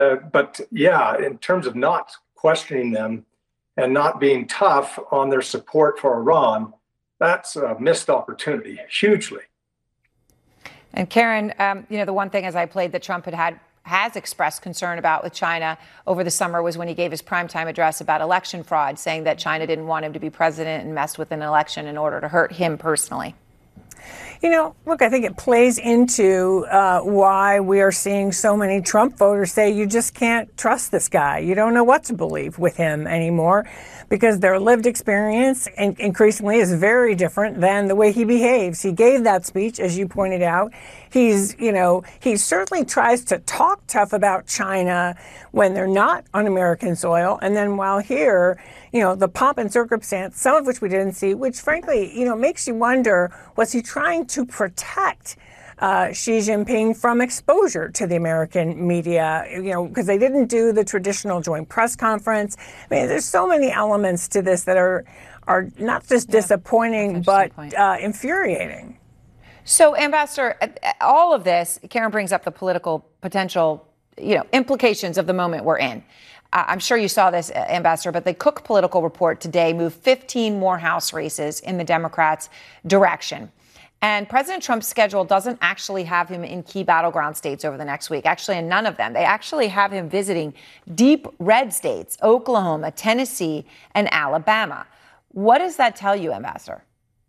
But yeah, in terms of not questioning them and not being tough on their support for Iran, that's a missed opportunity, hugely. And Karen, the one thing as I played that Trump has expressed concern about with China over the summer was when he gave his primetime address about election fraud, saying that China didn't want him to be president and messed with an election in order to hurt him personally. Look, I think it plays into why we are seeing so many Trump voters say you just can't trust this guy. You don't know what to believe with him anymore because their lived experience increasingly is very different than the way he behaves. He gave that speech, as you pointed out. He certainly tries to talk tough about China when they're not on American soil. And then while here, the pomp and circumstance, some of which we didn't see, which frankly, makes you wonder, was he trying to protect Xi Jinping from exposure to the American media, because they didn't do the traditional joint press conference. I mean, there's so many elements to this that are not just disappointing, but infuriating. So, Ambassador, all of this, Karen brings up the political potential, implications of the moment we're in. I'm sure you saw this, Ambassador, but the Cook Political Report today moved 15 more House races in the Democrats' direction. And President Trump's schedule doesn't actually have him in key battleground states over the next week, actually in none of them. They actually have him visiting deep red states, Oklahoma, Tennessee, and Alabama. What does that tell you, Ambassador?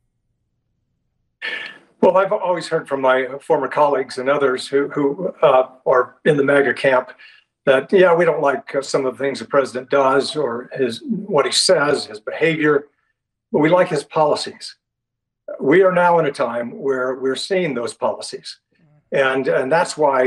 Well, I've always heard from my former colleagues and others who are in the MAGA camp that, we don't like some of the things the president does or what he says, his behavior, but we like his policies. We are now in a time where we're seeing those policies. And that's why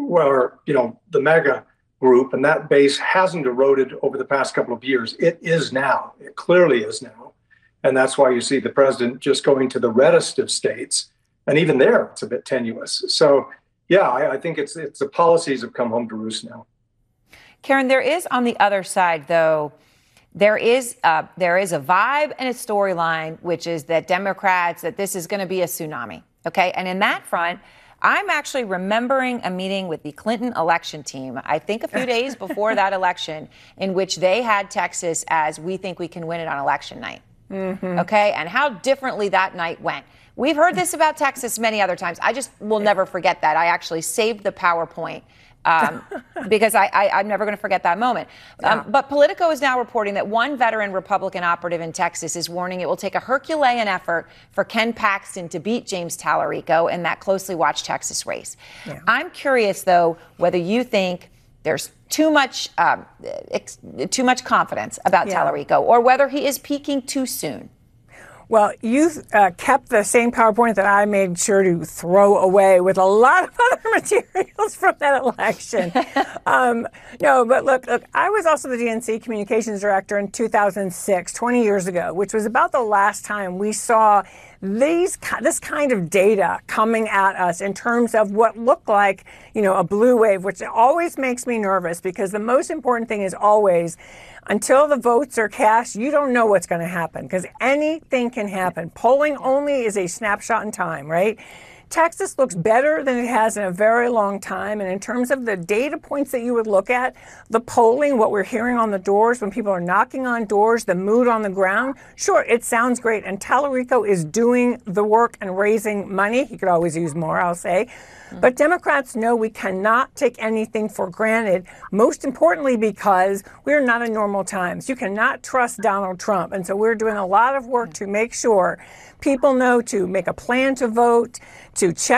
the MAGA group and that base hasn't eroded over the past couple of years. It is now. It clearly is now. And that's why you see the president just going to the reddest of states. And even there, it's a bit tenuous. So, I think it's the policies have come home to roost now. Karen, there is on the other side, though, there is a vibe and a storyline, which is that Democrats, that this is going to be a tsunami. OK, and in that front, I'm actually remembering a meeting with the Clinton election team, I think a few days before that election, in which they had Texas as we think we can win it on election night. Mm-hmm. OK, and how differently that night went. We've heard this about Texas many other times. I just will never forget that. I actually saved the PowerPoint because I'm never going to forget that moment. But Politico is now reporting that one veteran Republican operative in Texas is warning it will take a Herculean effort for Ken Paxton to beat James Tallarico in that closely watched Texas race. Yeah. I'm curious, though, whether you think there's too much confidence about Tallarico or whether he is peaking too soon. Well, you kept the same PowerPoint that I made sure to throw away with a lot of other materials from that election. No, but look, I was also the DNC communications director in 2006, 20 years ago, which was about the last time we saw this kind of data coming at us in terms of what looked like, a blue wave, which always makes me nervous because the most important thing is always, until the votes are cast, you don't know what's going to happen because anything can happen. Polling only is a snapshot in time, right? Texas looks better than it has in a very long time. And in terms of the data points that you would look at, the polling, what we're hearing on the doors, when people are knocking on doors, the mood on the ground, sure, it sounds great. And Tallarico is doing the work and raising money. He could always use more, I'll say. But Democrats know we cannot take anything for granted, most importantly because we're not in normal times. You cannot trust Donald Trump. And so we're doing a lot of work to make sure people know to make a plan to vote, to check